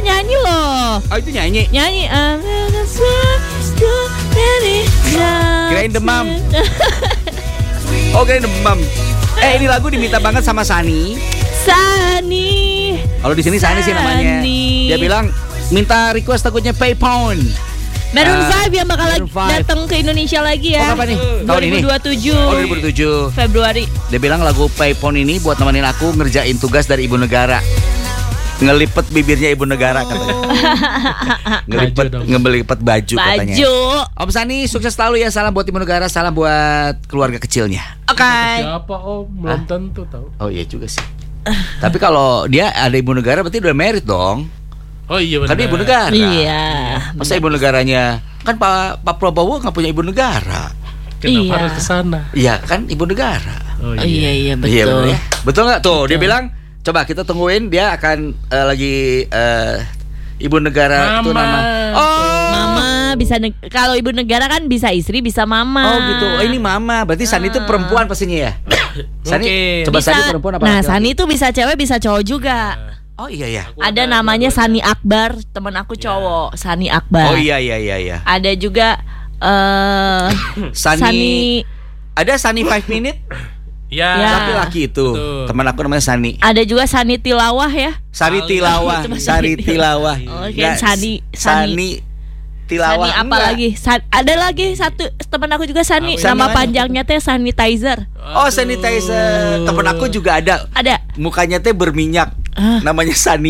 nyanyi loh. Oh itu nyanyi? Nyanyi. Kirain demam. Oh kirain demam. Ini lagu diminta banget sama Sani. Kalau di sini Sani sih namanya. Dia bilang minta request takutnya Payphone. Maroon 5 yang bakal datang ke Indonesia lagi ya. Oh kapan nih? Tahun ini? 2027. Oh 2007 Februari. Dia bilang lagu Payphone ini buat nemenin aku ngerjain tugas dari ibu negara. Ngelipet bibirnya ibu negara katanya. Ngelipet baju katanya. Om Sani sukses selalu ya. Salam buat ibu negara. Salam buat keluarga kecilnya. Oke. Siapa Om? Belum tentu tahu. Oh iya juga sih. Tapi kalau dia ada ibu negara berarti udah married dong. Oh iya benar. Kan dia ibu negara. Iya. Masa ibu negaranya kan Pak Prabowo nggak punya ibu negara. Kenapa harus ke sana? Iya kan ibu negara. Oh iya betul. Iya, ya. Betul nggak tuh? Dia bilang coba kita tungguin dia akan lagi ibu negara itu nama. Oh mama bisa kalau ibu negara kan bisa istri bisa mama. Oh gitu. Oh ini mama. Berarti Sani itu perempuan pastinya ya. Sani coba bisa, Sani perempuan apa? Nah Sani itu bisa cewek bisa cowok juga. Oh iya ya. Ada namanya Sani Akbar, teman aku cowok, Sani Akbar. Oh iya. Ada juga Sani. Ada Sani 5 Minute. Ya. Tapi laki itu. Teman aku namanya Sani. Ada juga Sani Tilawah ya. Sari Tilawah. Oke, Sani Tilawah. Sani apa lagi? Ada lagi satu teman aku juga Sani. Nama panjangnya teh Sanitizer. Oh sanitizer. Temen aku juga ada. Ada. Mukanya teh berminyak. Namanya Sani.